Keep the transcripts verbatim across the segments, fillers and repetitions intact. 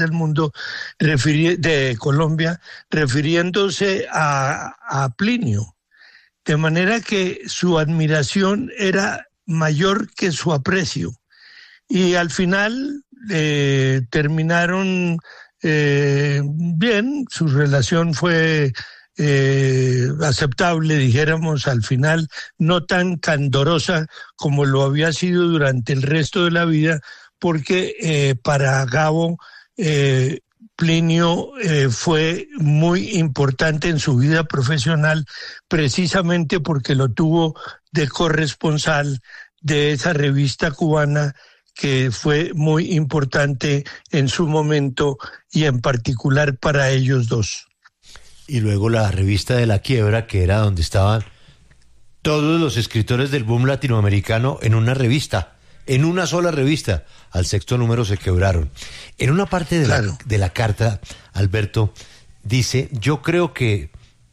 del mundo, refiri- de Colombia, refiriéndose a, a Plinio. De manera que su admiración era mayor que su aprecio. Y al final eh, terminaron eh, bien, su relación fue eh, aceptable, dijéramos, al final, no tan candorosa como lo había sido durante el resto de la vida, porque eh, para Gabo eh, Plinio eh, fue muy importante en su vida profesional, precisamente porque lo tuvo de corresponsal de esa revista cubana que fue muy importante en su momento y en particular para ellos dos. Y luego la revista de La Quiebra, que era donde estaban todos los escritores del boom latinoamericano en una revista, en una sola revista. Al sexto número se quebraron. En una parte de, claro. la, de la carta, Alberto dice: yo creo que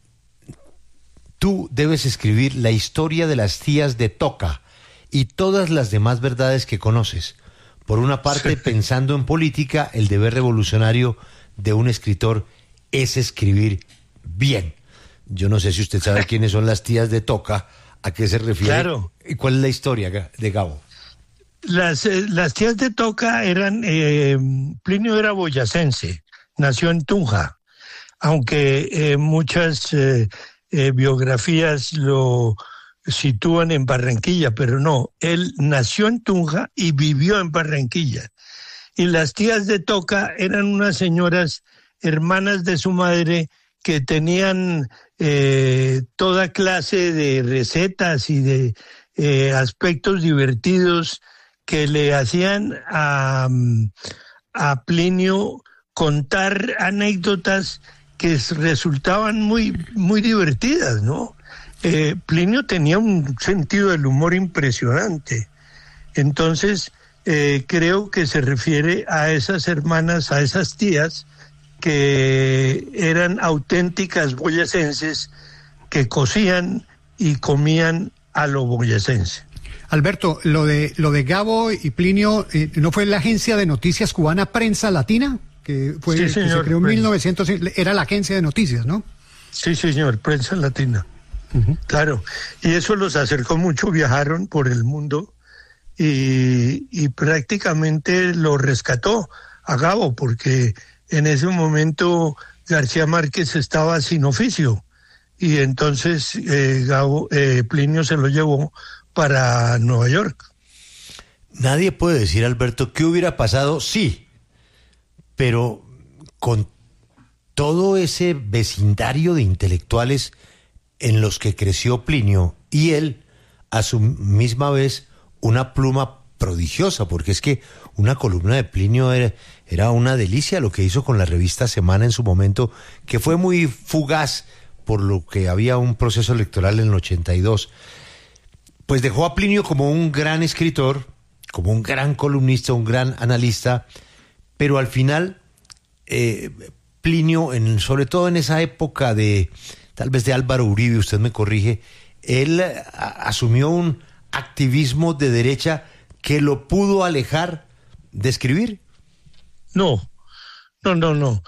tú debes escribir la historia de las tías de Toca y todas las demás verdades que conoces. Por una parte, sí. pensando en política, el deber revolucionario de un escritor es escribir bien. Yo no sé si usted sabe quiénes son las tías de Toca, a qué se refiere, claro. y cuál es la historia de Gabo. Las, eh, las tías de Toca eran, eh, Plinio era boyacense, nació en Tunja, aunque eh, muchas eh, eh, biografías lo sitúan en Barranquilla, pero no, él nació en Tunja y vivió en Barranquilla. Y las tías de Toca eran unas señoras hermanas de su madre que tenían eh, toda clase de recetas y de eh, aspectos divertidos que le hacían a, a Plinio contar anécdotas que resultaban muy, muy divertidas, ¿no? Eh, Plinio tenía un sentido del humor impresionante. Entonces, eh, creo que se refiere a esas hermanas, a esas tías, que eran auténticas boyacenses, que cocían y comían a lo boyacense. Alberto, lo de lo de Gabo y Plinio, eh, ¿no fue la agencia de noticias cubana Prensa Latina? Que fue sí, que señor, se creó en Prensa. mil novecientos, era la agencia de noticias, ¿no? Sí, señor, Prensa Latina. Uh-huh. Claro, y eso los acercó mucho, viajaron por el mundo y, y prácticamente lo rescató a Gabo, porque en ese momento García Márquez estaba sin oficio y entonces eh, Gabo, eh, Plinio se lo llevó para Nueva York. Nadie puede decir, Alberto, qué hubiera pasado, sí, pero con todo ese vecindario de intelectuales en los que creció Plinio y él, a su misma vez, una pluma prodigiosa, porque es que una columna de Plinio era, era una delicia, lo que hizo con la revista Semana en su momento, que fue muy fugaz por lo que había un proceso electoral en el ochenta y dos. Pues dejó a Plinio como un gran escritor, como un gran columnista, un gran analista, pero al final eh, Plinio, en, sobre todo en esa época de, tal vez de Álvaro Uribe, usted me corrige, él a, asumió un activismo de derecha que lo pudo alejar de escribir. No, no, no, no.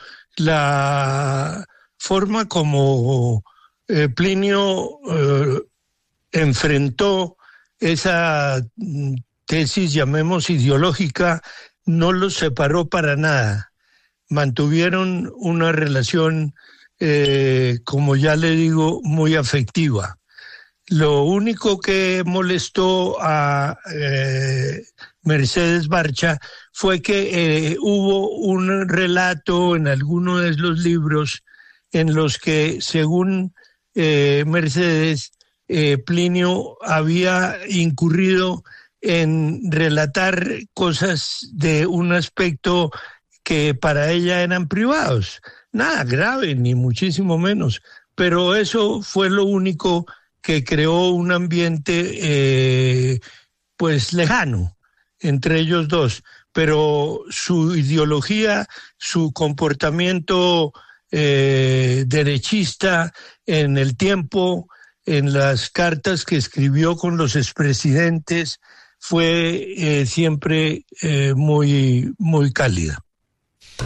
La forma como eh, Plinio eh, enfrentó esa tesis, llamemos ideológica, no los separó para nada. Mantuvieron una relación, eh, como ya le digo, muy afectiva. Lo único que molestó a eh, Mercedes Barcha fue que eh, hubo un relato en alguno de los libros en los que, según eh, Mercedes, eh, Plinio había incurrido en relatar cosas de un aspecto que para ella eran privados. Nada grave, ni muchísimo menos, pero eso fue lo único que creó un ambiente eh, pues lejano entre ellos dos, pero su ideología, su comportamiento eh, derechista en el tiempo, en las cartas que escribió con los expresidentes, fue eh, siempre eh, muy, muy cálida.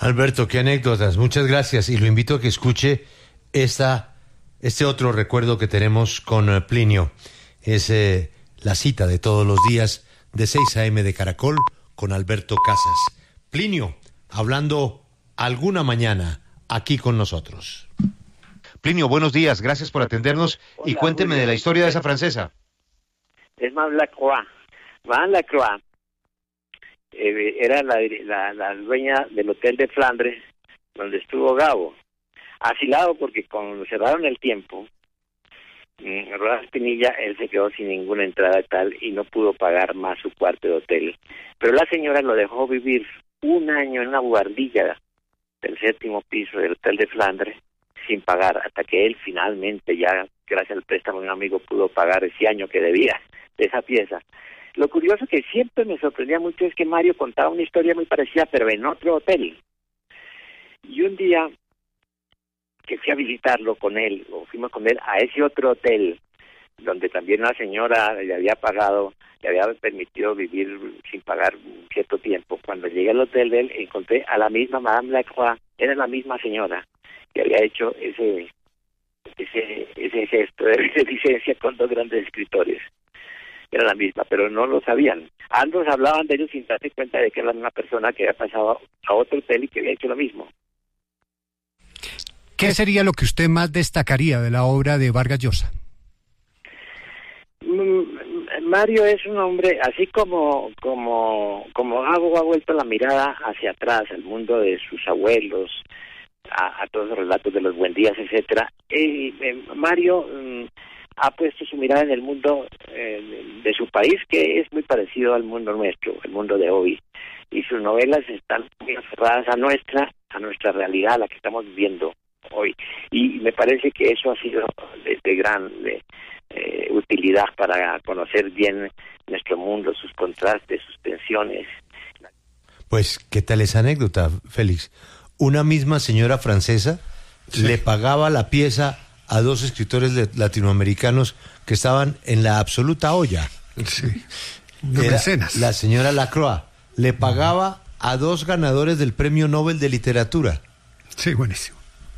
Alberto, qué anécdotas, muchas gracias. Y lo invito a que escuche esta, este otro recuerdo que tenemos con uh, Plinio. Es eh, la cita de todos los días de seis a eme de Caracol con Alberto Casas. Plinio, hablando alguna mañana aquí con nosotros. Plinio, buenos días, gracias por atendernos. Hola, y cuénteme Julio, de la historia de esa francesa. Es Madame Lacroix. Madame Lacroix eh, era la, la, la dueña del Hotel de Flandres, donde estuvo Gabo. Asilado porque cuando cerraron el tiempo, en Rodas Pinilla, él se quedó sin ninguna entrada tal y no pudo pagar más su cuarto de hotel. Pero la señora lo dejó vivir un año en una buhardilla del séptimo piso del Hotel de Flandres sin pagar, hasta que él finalmente, ya gracias al préstamo de un amigo, pudo pagar ese año que debía de esa pieza. Lo curioso que siempre me sorprendía mucho es que Mario contaba una historia muy parecida, pero en otro hotel. Y un día que fui a visitarlo con él, o fuimos con él a ese otro hotel, donde también una señora le había pagado, le había permitido vivir sin pagar un cierto tiempo. Cuando llegué al hotel de él, encontré a la misma Madame Lacroix, era la misma señora que había hecho ese ese ese gesto de licencia con dos grandes escritores. Era la misma, pero no lo sabían. Ambos hablaban de ellos sin darse cuenta de que era la misma persona que había pasado a otro hotel y que había hecho lo mismo. ¿Qué sería lo que usted más destacaría de la obra de Vargas Llosa? Mario es un hombre, así como como como Gabo ha vuelto la mirada hacia atrás, al mundo de sus abuelos, a, a todos los relatos de los Buendías, etcétera. Eh, eh, Mario eh, ha puesto su mirada en el mundo eh, de su país, que es muy parecido al mundo nuestro, el mundo de hoy. Y sus novelas están muy aferradas a nuestra, a nuestra realidad, a la que estamos viviendo hoy. Y me parece que eso ha sido de, de gran de, eh, utilidad para conocer bien nuestro mundo, sus contrastes, sus tensiones. Pues, ¿qué tal esa anécdota, Félix? Una misma señora francesa sí. le pagaba la pieza a dos escritores latinoamericanos que estaban en la absoluta olla. Sí. La señora Lacroix le pagaba a dos ganadores del Premio Nobel de Literatura. Sí, buenísimo.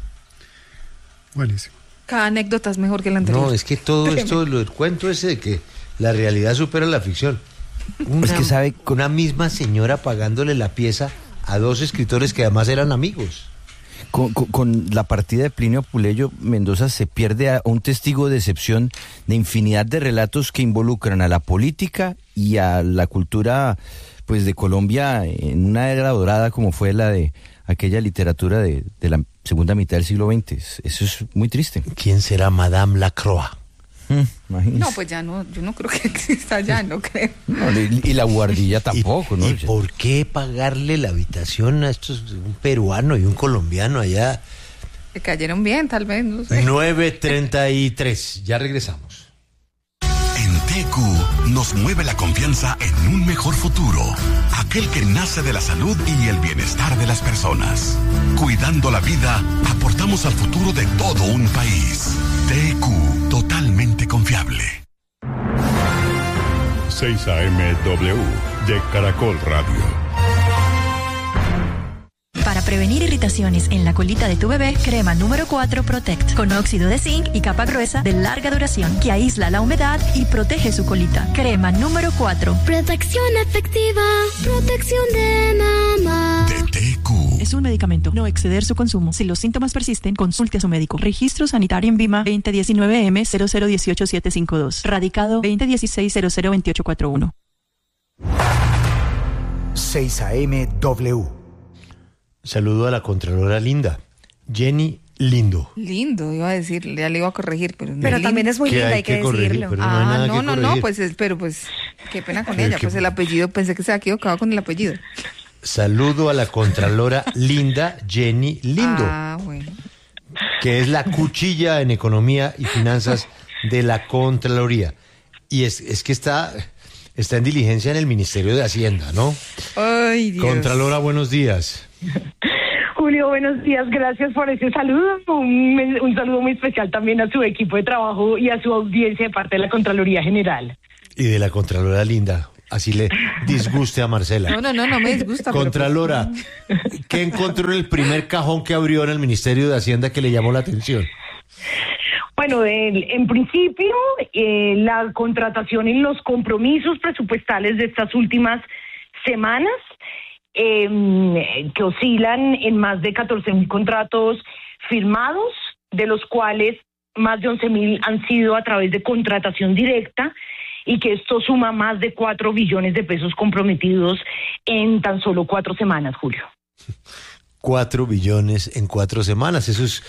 Buenísimo. Cada anécdota es mejor que la anterior. No, es que todo esto, el cuento ese de que la realidad supera la ficción. Una, es que sabe, con una misma señora pagándole la pieza a dos escritores que además eran amigos. Con, con, con la partida de Plinio Puleyo, Mendoza se pierde a un testigo de excepción de infinidad de relatos que involucran a la política y a la cultura, pues, de Colombia en una era dorada como fue la de aquella literatura de, de la segunda mitad del siglo veinte. Eso es muy triste. ¿Quién será Madame Lacroix? Hmm, no, pues ya no, yo no creo que exista ya, no creo. No, y, y la guardilla tampoco, ¿Y, ¿no? ¿Y por qué pagarle la habitación a estos, un peruano y un colombiano allá? Que cayeron bien, tal vez, no sé. nueve treinta y tres, ya regresamos. En T Q nos mueve la confianza en un mejor futuro, aquel que nace de la salud y el bienestar de las personas. Cuidando la vida, aportamos al futuro de todo un país. T Q, totalmente confiable. seis A M W de Caracol Radio. Para prevenir irritaciones en la colita de tu bebé, crema número cuatro Protect, con óxido de zinc y capa gruesa de larga duración que aísla la humedad y protege su colita. Crema número cuatro. Protección efectiva, protección de mamá. De T Q. Es un medicamento, no exceder su consumo. Si los síntomas persisten, consulte a su médico. Registro sanitario en Vima veinte diecinueve M cero cero dieciocho siete cinco dos. Radicado veinte dieciséis cero cero veintiocho cuarenta y uno. seis A M W. Saludo a la Contralora Linda, Jenny Lindo. Lindo, iba a decir, ya le iba a corregir, pero no. Pero es también lindo. es muy linda, hay, hay que, que decirlo. Pero ah, no, hay nada no, que no, corregir. no, pues, pero pues, qué pena con ella, que... pues el apellido, pensé que se había equivocado con el apellido. Saludo a la Contralora Linda, Jenny Lindo. Ah, bueno. Que es la cuchilla en economía y finanzas de la Contraloría. Y es, es que está... Está en diligencia en el Ministerio de Hacienda, ¿no? Ay, Dios. Contralora, buenos días. Julio, buenos días. Gracias por ese saludo. Un, un saludo muy especial también a su equipo de trabajo y a su audiencia de parte de la Contraloría General. Y de la Contralora Linda. así le disguste a Marcela. No, no, no, no me disgusta. Contralora, pero pues... ¿qué encontró en el primer cajón que abrió en el Ministerio de Hacienda que le llamó la atención? Bueno, en, en principio, eh, la contratación en los compromisos presupuestales de estas últimas semanas, eh, que oscilan en más de catorce mil contratos firmados, de los cuales más de once mil han sido a través de contratación directa, y que esto suma más de cuatro billones de pesos comprometidos en tan solo cuatro semanas, Julio. Cuatro billones en cuatro semanas, eso es...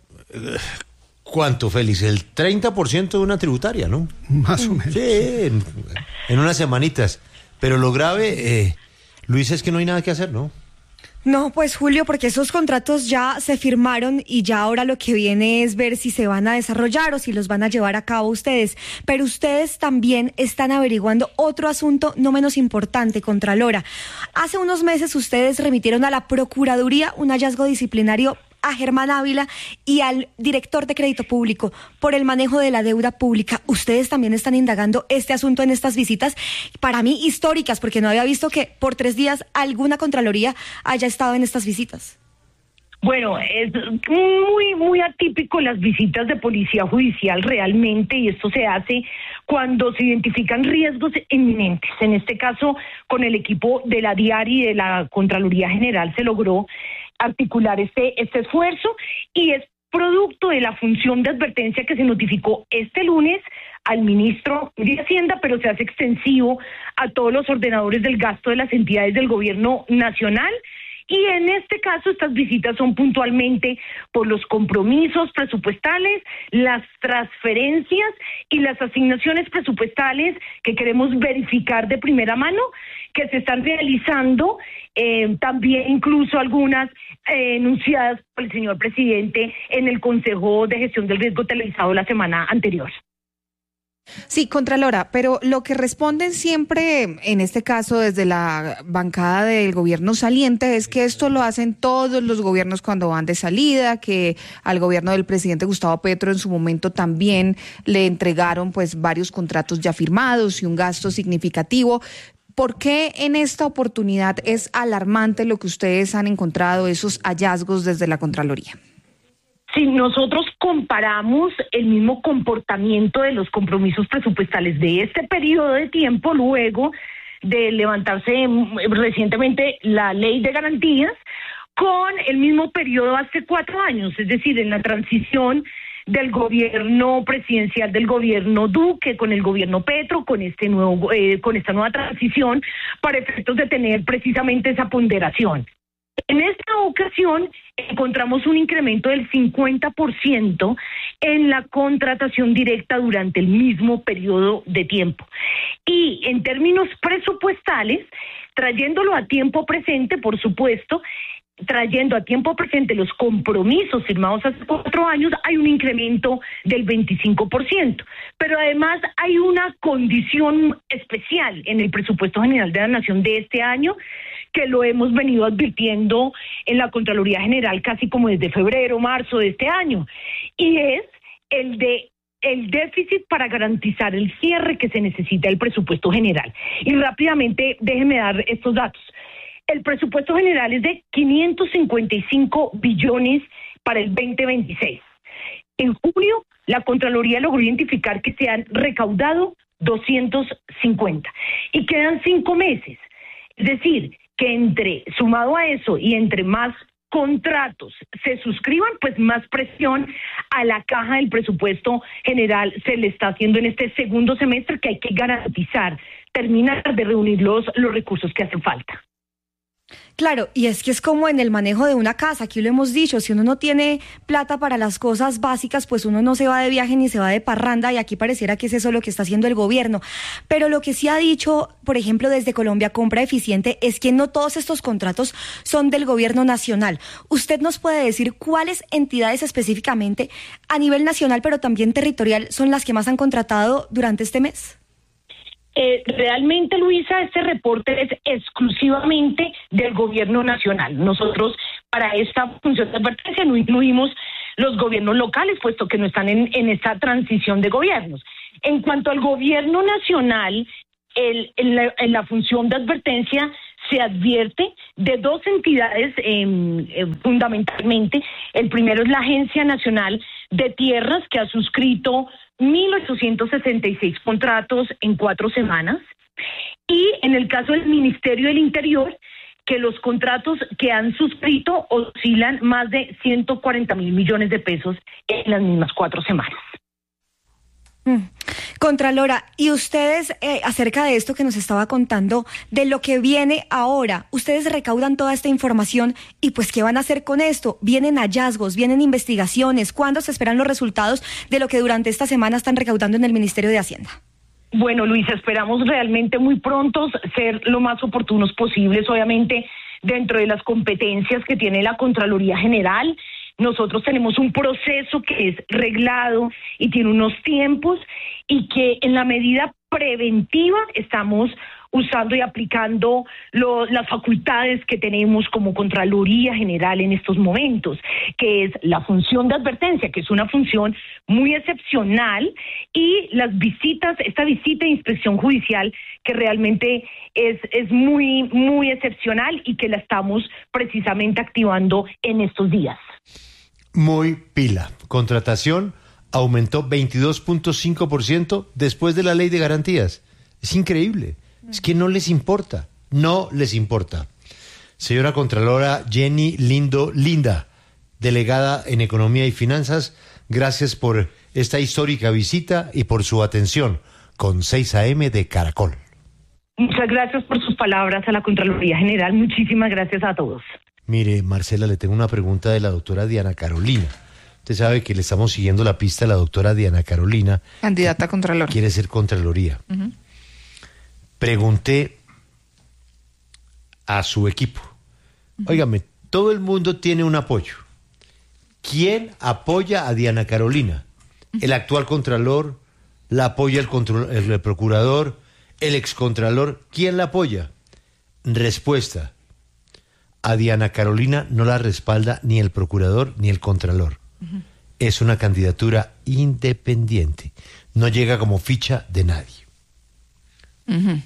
¿Cuánto, Félix? El treinta por ciento de una tributaria, ¿no? Más o menos. Sí, en, en unas semanitas. Pero lo grave, eh, Luis, es que no hay nada que hacer, ¿no? No, pues Julio, porque esos contratos ya se firmaron y ya ahora lo que viene es ver si se van a desarrollar o si los van a llevar a cabo ustedes. Pero ustedes también están averiguando otro asunto no menos importante, Contralora. Hace unos meses ustedes remitieron a la Procuraduría un hallazgo disciplinario a Germán Ávila y al director de Crédito Público por el manejo de la deuda pública. Ustedes también están indagando este asunto en estas visitas, para mí históricas, porque no había visto que por tres días alguna Contraloría haya estado en estas visitas. Bueno, es muy, muy atípico las visitas de policía judicial realmente, y esto se hace cuando se identifican riesgos inminentes. En este caso, con el equipo de la DIAR y de la Contraloría General se logró articular este, este esfuerzo, y es producto de la función de advertencia que se notificó este lunes al ministro de Hacienda, pero se hace extensivo a todos los ordenadores del gasto de las entidades del gobierno nacional. Y en este caso, estas visitas son puntualmente por los compromisos presupuestales, las transferencias y las asignaciones presupuestales que queremos verificar de primera mano, que se están realizando, eh, también incluso algunas eh, enunciadas por el señor presidente en el Consejo de Gestión del Riesgo televisado la semana anterior. Sí, Contralora, pero lo que responden siempre, en este caso desde la bancada del gobierno saliente, es que esto lo hacen todos los gobiernos cuando van de salida, que al gobierno del presidente Gustavo Petro en su momento también le entregaron pues varios contratos ya firmados y un gasto significativo. ¿Por qué en esta oportunidad es alarmante lo que ustedes han encontrado, esos hallazgos desde la Contraloría? Si nosotros comparamos el mismo comportamiento de los compromisos presupuestales de este periodo de tiempo, luego de levantarse recientemente la ley de garantías, con el mismo periodo hace cuatro años, es decir, en la transición del gobierno presidencial del gobierno Duque con el gobierno Petro, con este nuevo, eh, con esta nueva transición, para efectos de tener precisamente esa ponderación. En esta ocasión encontramos un incremento del cincuenta por ciento en la contratación directa durante el mismo periodo de tiempo. Y en términos presupuestales, trayéndolo a tiempo presente, por supuesto, trayendo a tiempo presente los compromisos firmados hace cuatro años, hay un incremento del veinticinco por ciento. Pero además hay una condición especial en el presupuesto general de la Nación de este año, que lo hemos venido advirtiendo en la Contraloría General casi como desde febrero, marzo de este año, y es el de el déficit para garantizar el cierre que se necesita del presupuesto general. Y rápidamente déjenme dar estos datos. El presupuesto general es de quinientos cincuenta y cinco billones para el veinte veintiséis. En julio, la Contraloría logró identificar que se han recaudado doscientos cincuenta y quedan cinco meses. Es decir, que entre, sumado a eso y entre más contratos se suscriban, pues más presión a la caja del presupuesto general se le está haciendo en este segundo semestre, que hay que garantizar, terminar de reunir los, los recursos que hacen falta. Claro, y es que es como en el manejo de una casa, aquí lo hemos dicho, si uno no tiene plata para las cosas básicas, pues uno no se va de viaje ni se va de parranda, y aquí pareciera que es eso lo que está haciendo el gobierno. Pero lo que sí ha dicho, por ejemplo, desde Colombia Compra Eficiente, es que no todos estos contratos son del gobierno nacional. ¿Usted nos puede decir cuáles entidades específicamente a nivel nacional, pero también territorial, son las que más han contratado durante este mes? Eh, realmente, Luisa, este reporte es exclusivamente del gobierno nacional. Nosotros, para esta función de advertencia, no incluimos los gobiernos locales, puesto que no están en, en esta transición de gobiernos. En cuanto al gobierno nacional, el, en, la, en la función de advertencia se advierte de dos entidades eh, eh, fundamentalmente. El primero es la Agencia Nacional de Tierras, que ha suscrito mil ochocientos sesenta y seis contratos en cuatro semanas. Y en el caso del Ministerio del Interior, que los contratos que han suscrito oscilan más de ciento cuarenta mil millones de pesos en las mismas cuatro semanas. Mm. Contralora, y ustedes, eh, acerca de esto que nos estaba contando, de lo que viene ahora, ustedes recaudan toda esta información y pues, ¿qué van a hacer con esto? ¿Vienen hallazgos, vienen investigaciones? ¿Cuándo se esperan los resultados de lo que durante esta semana están recaudando en el Ministerio de Hacienda? Bueno, Luisa, esperamos realmente muy pronto ser lo más oportunos posibles, obviamente dentro de las competencias que tiene la Contraloría General. Nosotros tenemos un proceso que es reglado y tiene unos tiempos, y que en la medida preventiva estamos usando y aplicando lo, las facultades que tenemos como Contraloría General en estos momentos, que es la función de advertencia, que es una función muy excepcional, y las visitas, esta visita de inspección judicial, que realmente es, es muy, muy excepcional y que la estamos precisamente activando en estos días. Muy pila. Contratación aumentó veintidós punto cinco por ciento después de la ley de garantías. Es increíble. Es que no les importa. No les importa. Señora Contralora Jenny Lindo Linda, delegada en Economía y Finanzas, gracias por esta histórica visita y por su atención con seis A M de Caracol. Muchas gracias por sus palabras a la Contraloría General. Muchísimas gracias a todos. Mire, Marcela, le tengo una pregunta de la doctora Diana Carolina. Usted sabe que le estamos siguiendo la pista a la doctora Diana Carolina. Candidata a Contralor. Quiere ser Contraloría. Uh-huh. Pregunté a su equipo. Uh-huh. Óigame, todo el mundo tiene un apoyo. ¿Quién apoya a Diana Carolina? Uh-huh. ¿El actual Contralor? ¿La apoya el, control, el, el Procurador? ¿El excontralor? ¿Quién la apoya? Respuesta. A Diana Carolina no la respalda ni el Procurador ni el Contralor. Uh-huh. Es una candidatura independiente. No llega como ficha de nadie. Uh-huh.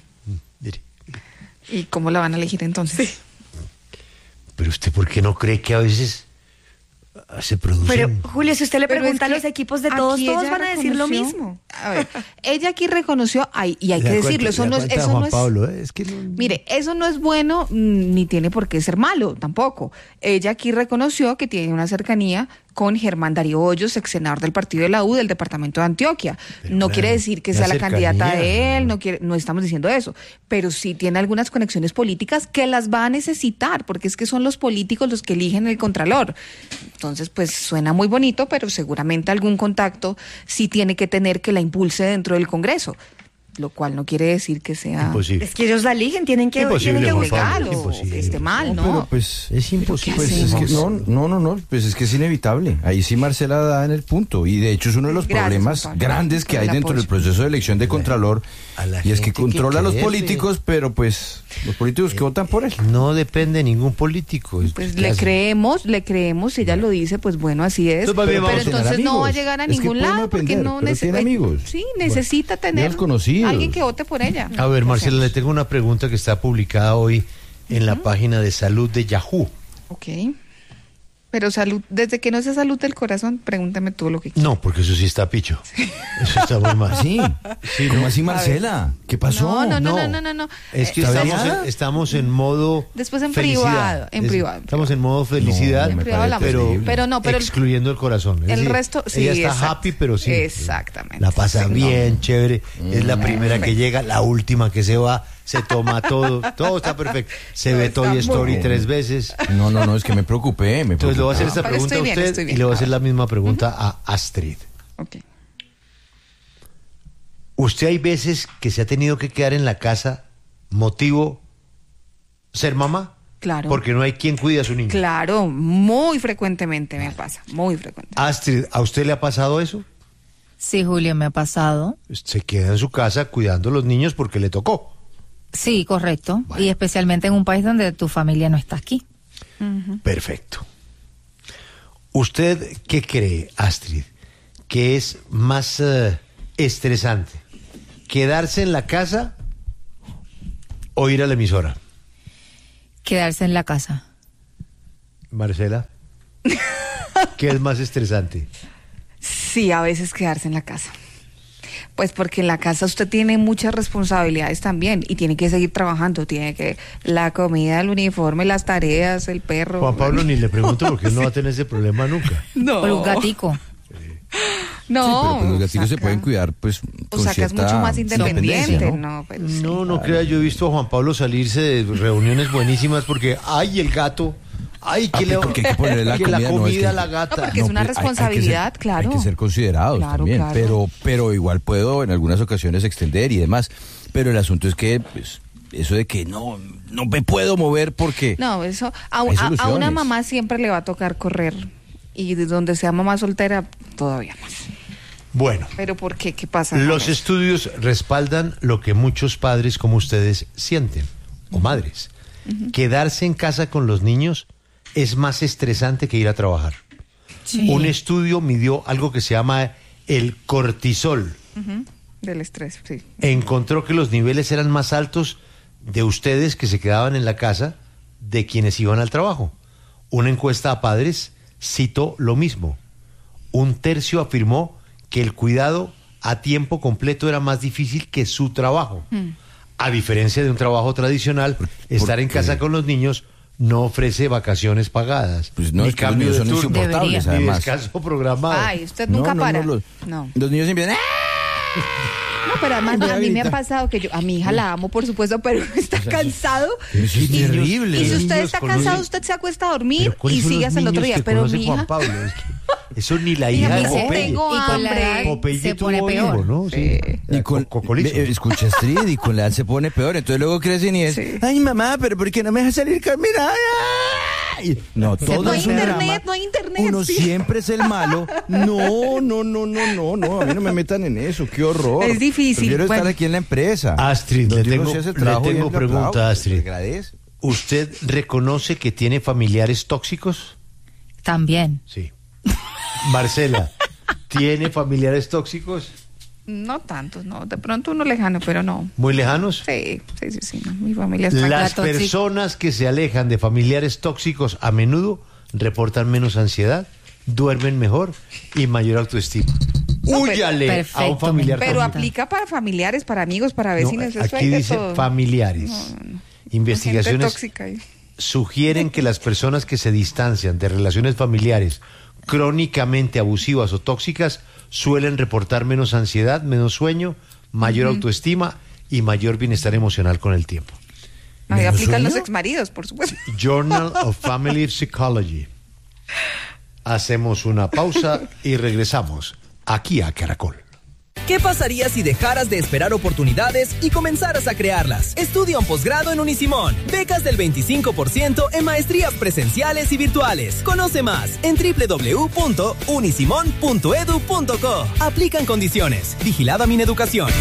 ¿Y cómo la van a elegir entonces? Sí. Pero usted, ¿por qué no cree que a veces se producen? Pero, Julio, si usted le Pero pregunta es a los equipos de todos, todos van a decir lo mismo. A ver, ella aquí reconoció, ay, y hay que decirlo, eso no es... Eso no es, Pablo, ¿eh? Es que no... Mire, eso no es bueno, ni tiene por qué ser malo, tampoco. Ella aquí reconoció que tiene una cercanía con Germán Darío Hoyos, ex senador del partido de la U del departamento de Antioquia. Pero no claro, quiere decir que sea la candidata de él, no quiere, no estamos diciendo eso, pero sí tiene algunas conexiones políticas que las va a necesitar, porque es que son los políticos los que eligen el Contralor. Entonces, pues suena muy bonito, pero seguramente algún contacto sí tiene que tener que la impulse dentro del Congreso. Lo cual no quiere decir que sea... Imposible. Es que ellos la eligen, tienen que, tienen que buscarlo, que esté mal, ¿no? No, pero pues es imposible. Pues es que, no, no, no, no, pues es que es inevitable. Ahí sí Marcela da en el punto. Y de hecho es uno de los Gracias, problemas Pablo, grandes que hay dentro del proceso de elección de Contralor. Y es que controla a los políticos, pero pues los políticos que votan por él. No depende de ningún político. Pues le creemos, le creemos, si ella lo dice, pues bueno, así es. Entonces, pero, pero entonces no va a llegar a ningún lado porque no necesita... Sí, necesita tener alguien que vote por ella. A ver, Marcela, le tengo una pregunta que está publicada hoy en uh-huh. la página de salud de Yahoo. Ok. Pero salud, desde que no sea salud del corazón, pregúntame tú lo que quieras. No, porque eso sí está picho. Sí. Eso está muy mal. Sí. sí ¿Cómo no? así, Marcela? ¿Qué pasó? No, no, no, no, no, no. no. Es que estamos en, estamos en modo Después en felicidad. privado, en es, privado. Estamos en modo felicidad, no, en privado pero, pero no, pero excluyendo el corazón. Es el decir, resto, sí, ella está exacto. happy, pero sí. Exactamente. La pasa sí, bien, no. chévere. Mm, es la primera no, que llega, la última que se va. Se toma todo, todo está perfecto. Se ve Toy Story bien. tres veces. No, no, no, es que me preocupé. Me Entonces preocupé. le voy a hacer esta no, pregunta a bien, usted bien, y le voy a hacer a la misma pregunta uh-huh. a Astrid. Okay. ¿Usted hay veces que se ha tenido que quedar en la casa motivo ser mamá? Claro. Porque no hay quien cuide a su niño. Claro, muy frecuentemente me pasa, muy frecuente. Astrid, ¿a usted le ha pasado eso? Sí, Julio, me ha pasado. Se queda en su casa cuidando a los niños porque le tocó. Sí, correcto. Bueno. Y especialmente en un país donde tu familia no está aquí. Uh-huh. Perfecto. ¿Usted qué cree, Astrid, que es más uh, estresante? ¿Quedarse en la casa o ir a la emisora? Quedarse en la casa. Marcela, ¿qué es más estresante? Sí, a veces quedarse en la casa. Pues porque en la casa usted tiene muchas responsabilidades también y tiene que seguir trabajando, tiene que la comida, el uniforme, las tareas, el perro. Juan Pablo, ni le pregunto porque él no va a tener ese problema nunca. No. Por un gatico. No. Sí, pero pues los gaticos Saca. se pueden cuidar, pues, O con sea, que es cierta mucho más independiente, ¿no? ¿no? Pero sí. No, no crea, yo he visto a Juan Pablo salirse de reuniones buenísimas porque, ay, el gato, ay, que, Ah, le, porque hay que ponerle la que comida, la no, comida es que- a la gata. No, porque es una pues, hay- hay que ser- responsabilidad, claro. Hay que ser considerados Claro, también, claro. pero pero igual puedo en algunas ocasiones extender y demás. Pero el asunto es que pues, eso de que no no me puedo mover porque No, eso a, Hay a- a una soluciones. mamá siempre le va a tocar correr y de donde sea mamá soltera todavía más. Bueno, Pero ¿por qué? ¿Qué pasa? los James? estudios respaldan lo que muchos padres como ustedes sienten, o madres. Quedarse en casa con los niños es más estresante que ir a trabajar. Sí. Un estudio midió algo que se llama el cortisol. Ujú, del estrés, sí. Encontró que los niveles eran más altos de ustedes que se quedaban en la casa de quienes iban al trabajo. Una encuesta a padres citó lo mismo. Un tercio afirmó que el cuidado a tiempo completo era más difícil que su trabajo. Mm. A diferencia de un trabajo tradicional, estar en qué? casa con los niños no ofrece vacaciones pagadas, Pues no, ni es que los cambio niños de son turno, insoportables, ni además. descanso programado. Ay, usted nunca No, no, para. no, los, No. los niños empiezan No, pero además Voy a a mí me ha gritar. pasado que yo, a mi hija la amo, por supuesto, pero está cansado. Eso es Y- terrible. Y si usted Niños está con cansado, niños- usted se acuesta a dormir Pero ¿cuáles y son sigue los hasta el otro niños día. que Pero conoce mi Juan hija, Pablo? Es que eso ni la Hija, hija me de dice, Popeye. tengo Y con la edad hambre. Popeye se tuvo pone peor. hijo, ¿no? Sí. y con Cocolizo. ve, escucha Astrid y con la edad se pone peor, entonces luego crecen y es Sí. ay mamá, pero ¿por qué no me dejas salir con mira? Ay. No, todo No hay es un internet, drama. no hay internet, Uno sí. siempre es el malo. No, no, no, no, no, no, a mí no me metan en eso, qué horror. Es difícil, Prefiero bueno. estar aquí en la empresa. Astrid, le Donde uno tengo, se hace el le trabajo tengo bien, lo pregunta, aplaudo, Astrid. se agradece. ¿Usted reconoce que tiene familiares tóxicos? También. Sí. Marcela, ¿tiene familiares tóxicos? No tantos, no. De pronto uno lejano, pero no. ¿Muy lejanos? Sí, sí, sí, sí. no. Mi familia está Las tóxica. personas que se alejan de familiares tóxicos a menudo reportan menos ansiedad, duermen mejor y mayor autoestima. No, pero- Húyale a un perfecto, familiar Pero tóxico. aplica para familiares, para amigos, para No, vecinos. eso aquí hay de dice todo. familiares. No, no, no. Investigaciones Gente tóxica ahí. sugieren que las personas que se distancian de relaciones familiares crónicamente abusivas o tóxicas suelen reportar menos ansiedad, menos sueño, mayor Ujú. autoestima y mayor bienestar emocional con el tiempo. Ahí ¿Menos aplican los sueño? exmaridos, por supuesto. Journal of Family Psychology. Hacemos una pausa y regresamos aquí a Caracol. ¿Qué pasaría si dejaras de esperar oportunidades y comenzaras a crearlas? Estudia un posgrado en Unisimón. Becas del veinticinco por ciento en maestrías presenciales y virtuales. Conoce más en doble u doble u doble u punto unisimón punto edu punto co. Aplican condiciones. Vigilada Mineducación.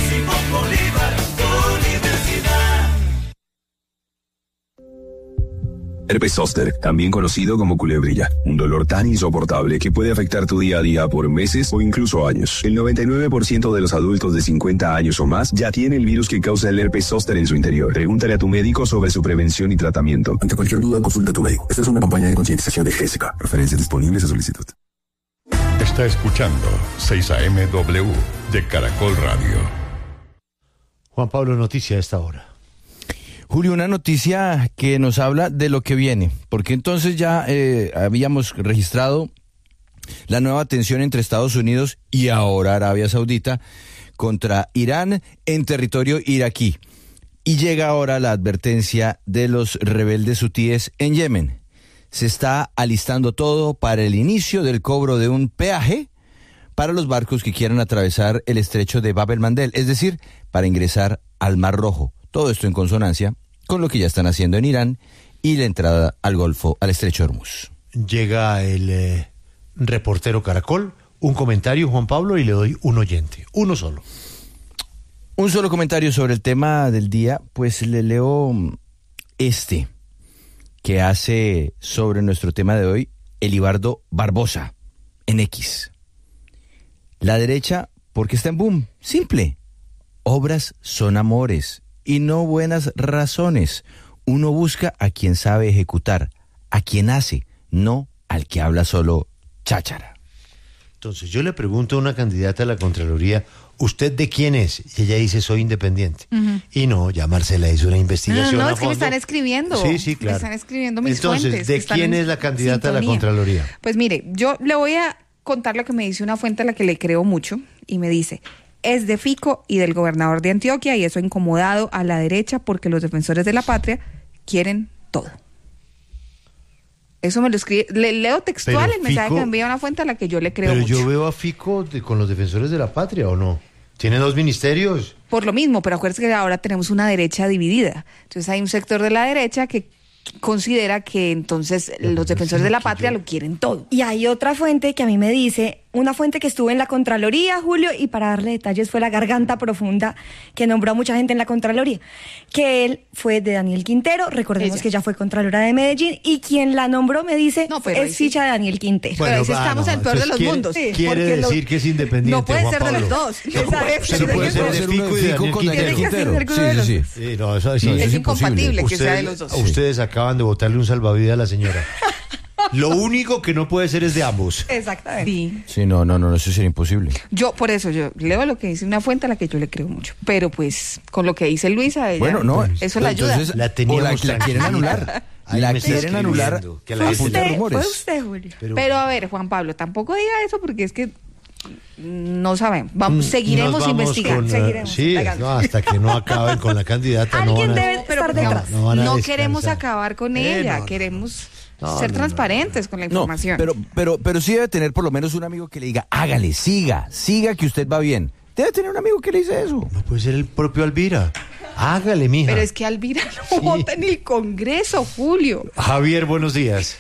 Herpes zóster, también conocido como culebrilla, un dolor tan insoportable que puede afectar tu día a día por meses o incluso años. El noventa y nueve por ciento de los adultos de cincuenta años o más ya tiene el virus que causa el herpes zóster en su interior. Pregúntale a tu médico sobre su prevención y tratamiento. Ante cualquier duda, consulta a tu médico. Esta es una campaña de concientización de G S K. Referencias disponibles a solicitud. Está escuchando seis A M W de Caracol Radio. Juan Pablo, noticia a esta hora. Julio, una noticia que nos habla de lo que viene, porque entonces ya eh, habíamos registrado la nueva tensión entre Estados Unidos y ahora Arabia Saudita contra Irán en territorio iraquí. Y llega ahora la advertencia de los rebeldes hutíes en Yemen. Se está alistando todo para el inicio del cobro de un peaje para los barcos que quieran atravesar el estrecho de Bab el-Mandeb, es decir, para ingresar al Mar Rojo. Todo esto en consonancia con lo que ya están haciendo en Irán y la entrada al Golfo, al estrecho de Hormuz. Llega el eh, reportero Caracol, un comentario, Juan Pablo, y le doy un oyente, uno solo. Un solo comentario sobre el tema del día, pues le leo este, que hace sobre nuestro tema de hoy Elibardo Barbosa, en X. La derecha, porque está en boom, simple. Obras son amores y no buenas razones. Uno busca a quien sabe ejecutar, a quien hace, no al que habla solo cháchara. Entonces yo le pregunto a una candidata a la Contraloría, ¿usted de quién es? Y ella dice, soy independiente. Uh-huh. Y no, ya Marcela hizo una investigación. No, no, a es que fondo. me están escribiendo. Sí, sí, claro. Me están escribiendo mis Entonces, fuentes. ¿de quién es la candidata a la Contraloría? Pues mire, yo le voy a contar lo que me dice una fuente a la que le creo mucho, y me dice, es de Fico y del gobernador de Antioquia, y eso ha incomodado a la derecha porque los defensores de la patria quieren todo. Eso me lo escribe, le leo textual Pero el mensaje Fico, que me envía una fuente a la que yo le creo pero mucho. Pero yo veo a Fico de, con los defensores de la patria, ¿o no? ¿Tiene dos ministerios? Por lo mismo, pero acuérdense que ahora tenemos una derecha dividida. Entonces hay un sector de la derecha que considera que entonces los defensores de la patria lo quieren todo. Y hay otra fuente que a mí me dice, una fuente que estuvo en la Contraloría, Julio, y para darle detalles fue la Garganta Profunda, que nombró a mucha gente en la Contraloría, que él fue de Daniel Quintero, recordemos Ella. que ya fue Contralora de Medellín, y quien la nombró me dice, no, es ficha sí. de Daniel Quintero. Bueno, pero ahí va, estamos no, en el peor de los quiere, mundos. Sí, quiere decir lo, que es independiente, no puede Juan ser Pablo. de los dos. No, no puede ser, puede ser de Fico y de Daniel con Daniel Quintero. Quintero. Sí, sí, sí. sí no, eso, eso, es, es incompatible que ustedes, sea de los dos. Ustedes sí. acaban de botarle un salvavidas a la señora. Lo único que no puede ser es de ambos. Exactamente. Sí. Sí, no, no, no, eso sería imposible. Yo, por eso, yo leo lo que dice una fuente a la que yo le creo mucho. Pero pues, con lo que dice Luisa, ella, bueno, no, eso la ayuda. Entonces, la teníamos la, la quieren anular. Ahí la quieren anular. Que la fue, usted, fue usted, Julio. Pero, pero a ver, Juan Pablo, tampoco diga eso porque es que no sabemos. Vamos, seguiremos investigando. Con, seguiremos sí, no, hasta que no acaben con la candidata. Alguien no debe a, estar detrás. No, no, no queremos acabar con eh, ella, no, queremos no, ser no, transparentes no, con la información. No, pero, pero, pero sí debe tener por lo menos un amigo que le diga, hágale, siga, siga que usted va bien. Debe tener un amigo que le dice eso. No puede ser el propio Alvira. Hágale, mija. Pero es que Alvira no sí. vota en el Congreso, Julio. Javier, buenos días.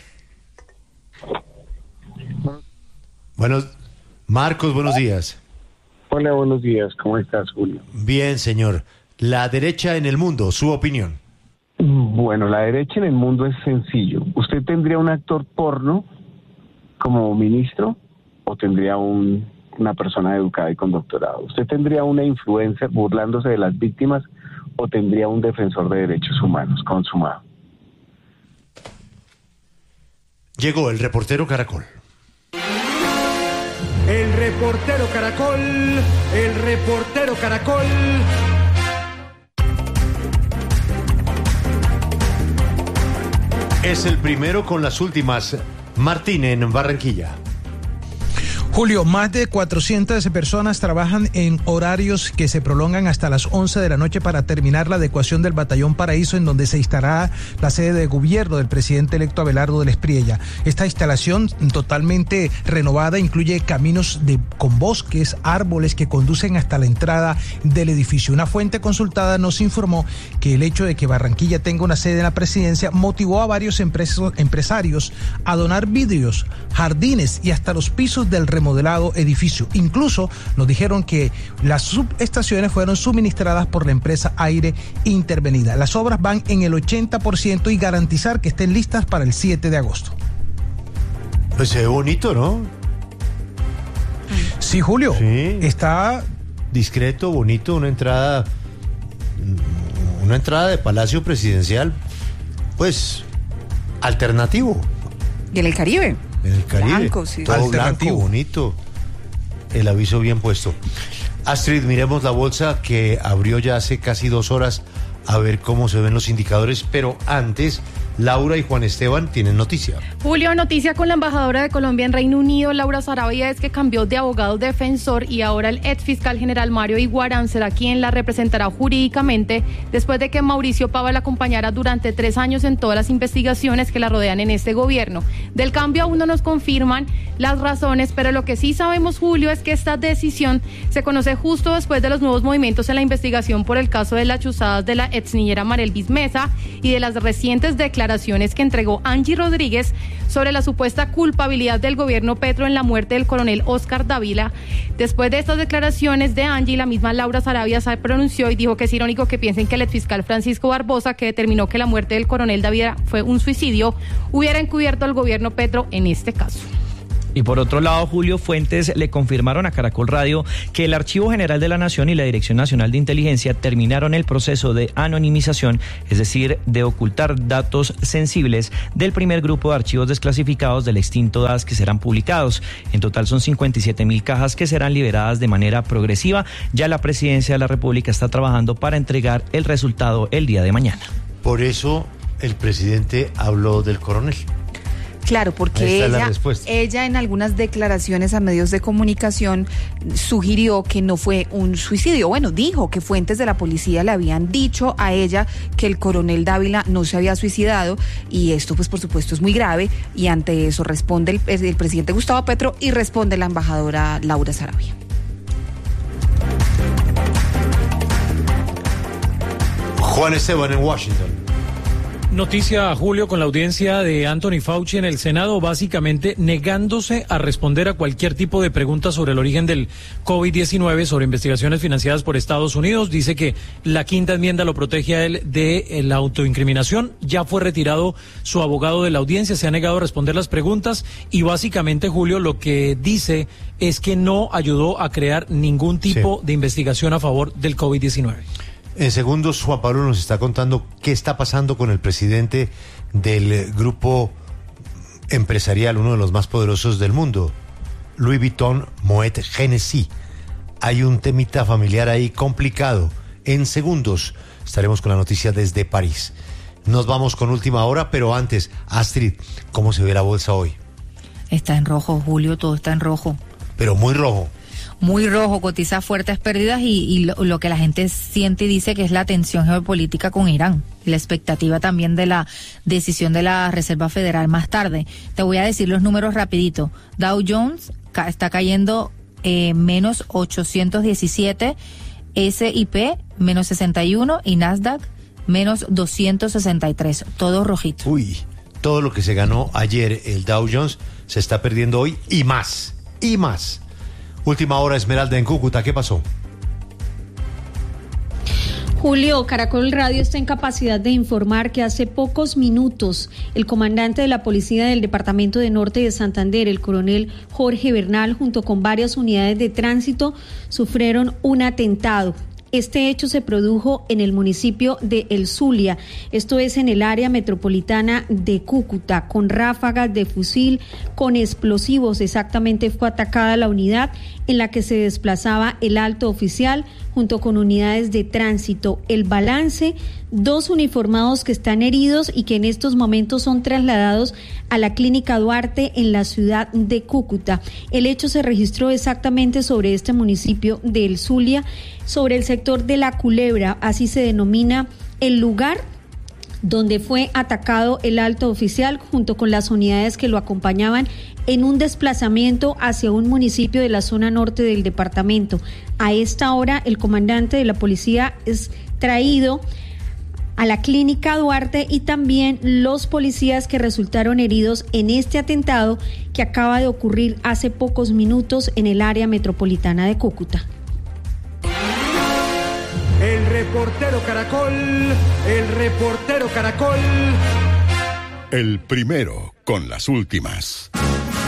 Buenos Marcos, buenos días. Hola, buenos días. ¿Cómo estás, Julio? Bien, señor. La derecha en el mundo, su opinión. Bueno, la derecha en el mundo es sencillo. ¿Usted tendría un actor porno como ministro o tendría un, una persona educada y con doctorado? ¿Usted tendría una influencer burlándose de las víctimas o tendría un defensor de derechos humanos consumado? Llegó el reportero Caracol. El reportero Caracol, el reportero Caracol. Es el primero con las últimas. Martín en Barranquilla. Julio, más de cuatrocientas personas trabajan en horarios que se prolongan hasta las once de la noche para terminar la adecuación del Batallón Paraíso, en donde se instalará la sede de gobierno del presidente electo Abelardo del Espriella. Esta instalación totalmente renovada incluye caminos de, con bosques, árboles que conducen hasta la entrada del edificio. Una fuente consultada nos informó que el hecho de que Barranquilla tenga una sede en la presidencia motivó a varios empresos, empresarios a donar vidrios, jardines y hasta los pisos del remodelado edificio. Incluso nos dijeron que las subestaciones fueron suministradas por la empresa Aire Intervenida. Las obras van en el ochenta por ciento y garantizar que estén listas para el siete de agosto. Pues se ve bonito, ¿no? Sí, Julio. Sí. Está discreto, bonito, una entrada una entrada de Palacio Presidencial, pues alternativo. Y en el Caribe. En el Caribe, blanco, sí. todo blanco, bonito, el aviso bien puesto. Astrid, miremos la bolsa que abrió ya hace casi dos horas a ver cómo se ven los indicadores, pero antes Laura y Juan Esteban tienen noticia. Julio, noticia con la embajadora de Colombia en Reino Unido, Laura Sarabia, es que cambió de abogado defensor y ahora el ex fiscal general Mario Iguarán será quien la representará jurídicamente después de que Mauricio Pava la acompañara durante tres años en todas las investigaciones que la rodean en este gobierno. Del cambio aún no nos confirman las razones, pero lo que sí sabemos, Julio, es que esta decisión se conoce justo después de los nuevos movimientos en la investigación por el caso de las chuzadas de la ex niñera Marelvis Mesa y de las recientes declaraciones que entregó Angie Rodríguez sobre la supuesta culpabilidad del gobierno Petro en la muerte del coronel Oscar Dávila. Después de estas declaraciones de Angie, la misma Laura Sarabia se pronunció y dijo que es irónico que piensen que el exfiscal Francisco Barbosa, que determinó que la muerte del coronel Dávila fue un suicidio, hubiera encubierto al gobierno Petro en este caso. Y por otro lado, Julio, fuentes le confirmaron a Caracol Radio que el Archivo General de la Nación y la Dirección Nacional de Inteligencia terminaron el proceso de anonimización, es decir, de ocultar datos sensibles del primer grupo de archivos desclasificados del extinto D A S que serán publicados. En total son cincuenta y siete mil cajas que serán liberadas de manera progresiva. Ya la Presidencia de la República está trabajando para entregar el resultado el día de mañana. Por eso el presidente habló del coronel. Claro, porque ella, ella en algunas declaraciones a medios de comunicación sugirió que no fue un suicidio. Bueno, dijo que fuentes de la policía le habían dicho a ella que el coronel Dávila no se había suicidado, y esto pues por supuesto es muy grave, y ante eso responde el, el presidente Gustavo Petro y responde la embajadora Laura Sarabia. Juan Esteban en Washington. Noticia, Julio, con la audiencia de Anthony Fauci en el Senado, básicamente negándose a responder a cualquier tipo de pregunta sobre el origen del COVID diecinueve, sobre investigaciones financiadas por Estados Unidos. Dice que la quinta enmienda lo protege a él de la autoincriminación. Ya fue retirado su abogado de la audiencia, se ha negado a responder las preguntas y básicamente, Julio, lo que dice es que no ayudó a crear ningún tipo sí. de investigación a favor del COVID diecinueve. En segundos, Juan Pablo nos está contando qué está pasando con el presidente del grupo empresarial, uno de los más poderosos del mundo, Louis Vuitton Moet Hennessy. Hay un temita familiar ahí complicado. En segundos estaremos con la noticia desde París. Nos vamos con última hora, pero antes, Astrid, ¿cómo se ve la bolsa hoy? Está en rojo, Julio, todo está en rojo. Pero muy rojo. Muy rojo, cotiza fuertes pérdidas y, y lo, lo que la gente siente y dice que es la tensión geopolítica con Irán, la expectativa también de la decisión de la Reserva Federal más tarde. Te voy a decir los números rapidito. Dow Jones ca- está cayendo eh, menos ochocientos diecisiete, S y P menos sesenta y uno y Nasdaq menos doscientos sesenta y tres, todo rojito. Uy, todo lo que se ganó ayer el Dow Jones se está perdiendo hoy y más, y más. Última hora, Esmeralda en Cúcuta, ¿qué pasó? Julio, Caracol Radio está en capacidad de informar que hace pocos minutos el comandante de la policía del departamento de Norte de Santander, el coronel Jorge Bernal, junto con varias unidades de tránsito, sufrieron un atentado. Este hecho se produjo en el municipio de El Zulia, esto es en el área metropolitana de Cúcuta, con ráfagas de fusil, con explosivos. Exactamente fue atacada la unidad en la que se desplazaba el alto oficial junto con unidades de tránsito. El balance, dos uniformados que están heridos y que en estos momentos son trasladados a la Clínica Duarte en la ciudad de Cúcuta. El hecho se registró exactamente sobre este municipio de El Zulia, sobre el sector de La Culebra, así se denomina el lugar donde fue atacado el alto oficial junto con las unidades que lo acompañaban en un desplazamiento hacia un municipio de la zona norte del departamento. A esta hora el comandante de la policía es traído a la Clínica Duarte y también los policías que resultaron heridos en este atentado que acaba de ocurrir hace pocos minutos en el área metropolitana de Cúcuta. El reportero Caracol, el reportero Caracol. El primero con las últimas.